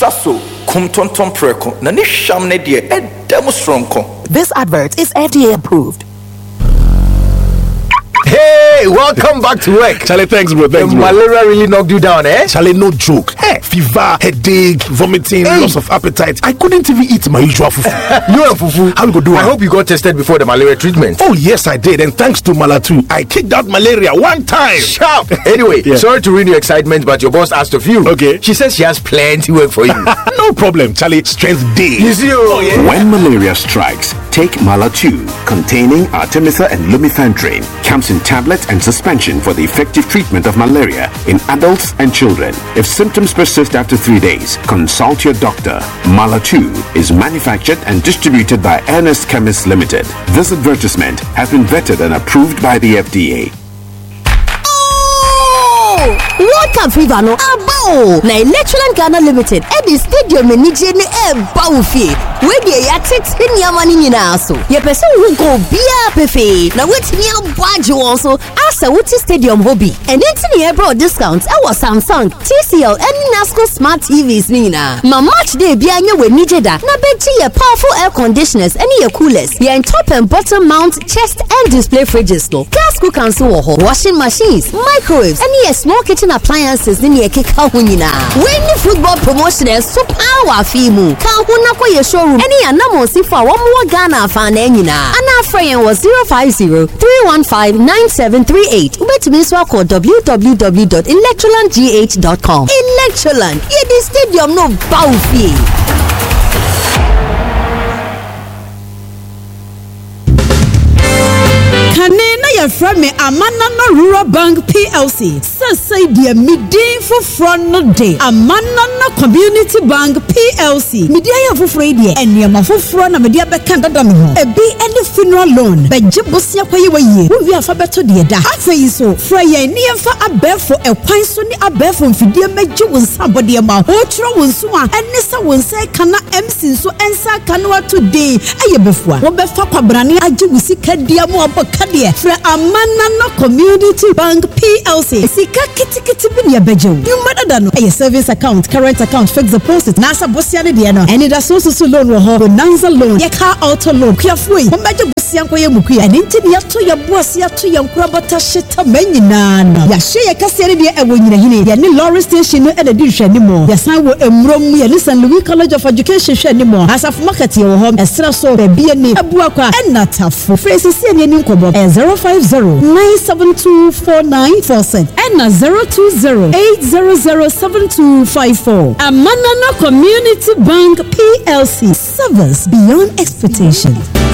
Saso, Kumtonton Preko, Nanisham Nedia, and Demostronko. This advert is FDA approved. Hey, welcome back to work. Charlie, thanks, bro. Thanks, bro. Malaria really knocked you down, eh? Charlie, no joke. Hey, fever, headache, vomiting, loss of appetite. I couldn't even eat my usual fufu. You and fufu? How we go do it? I hope you got tested before the malaria treatment. Oh, yes, I did. And thanks to Malatu, I kicked out malaria one time. Sharp. Anyway, sorry to ruin your excitement, but your boss asked of you. Okay. She says she has plenty work for you. No problem, Charlie. Strength day. You see, When malaria strikes, take Malatu, containing Artemether and Lumefantrine. Comes in tablets and suspension for the effective treatment of malaria in adults and children. If symptoms persist after 3 days, consult your doctor. Malatu is manufactured and distributed by Ernest Chemists Limited. This advertisement has been vetted and approved by the FDA. World Cup fever no abo na Electroland Ghana Limited at the stadium ni je ni baufi we dey ya tete nyama ni nyina so ye pese wo go bia pefe na wetimi abwaje won so asa wuti stadium hobby and entini e bro discounts e was Samsung, TCL and Nasco smart TVs ni na ma match day bia nya we ni jeda na beji ye powerful air conditioners and ye coolers ye top and bottom mount chest and display fridges no gas cookers so washing machines, microwaves and ye small kitchen appliances ni ye keka hunyina when football promotion so power fimu ka huna kwa ye showroom any anamo sifa wamu Ghana fan nyina ana friend was 050-315-9738 ubetumi so call www.electrolandgh.com. Electroland ye the stadium no baufi. From me Amanana Rural Bank PLC. Say dear midday for front no day. Amanana Community Bank PLC. Media for Friday and Yama for front of media Bekanda Damo. A be any funeral loan. But Jibusia Pay away. We have a better dear. I say so. Freya near for a bear for a pine sunny a bear from Fidia Meju with somebody about Otro will swan and Nessa will say Kana MC so answer Kanua today. I before. Robefa Brani Aju will see Kadiamo Bakadia. Amanana Community Bank PLC. Sika kiti binya bejo. You matter than a service account, current account, fixed deposit, Nasa Bosiani Diana, and it is also loan or Bonanza loan, your car auto loan, Kiafui, Majo Bosianko Yamuki, and Intinia to your Bosia to your Krabata Shita Meninana. Yashia Cassidy and Winnie, Yanni Lawrence Station and a dish anymore. Yasan will Mromi and listen Louis College of Education anymore. As of market your home, a strasso, a BNA, a Buaka, and not tough for Francis and Yanukobo, and 050-972-4947 and 020-800-7254. Amanana Community Bank PLC. Service beyond expectation.